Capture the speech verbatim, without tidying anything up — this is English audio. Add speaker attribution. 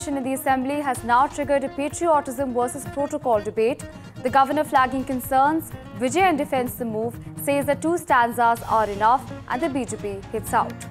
Speaker 1: in the Assembly has now triggered a patriotism versus protocol debate. The governor, flagging concerns, Vijayan defends the move, says that two stanzas are enough, and the B J P hits out.